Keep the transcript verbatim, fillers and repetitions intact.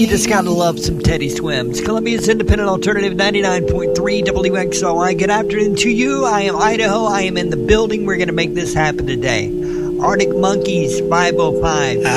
You just gotta love some Teddy Swims. Columbia's Independent Alternative ninety-nine point three W X O I. Good afternoon to you. I am Idaho. I am in the building. We're gonna make this happen today. Arctic Monkeys five oh five.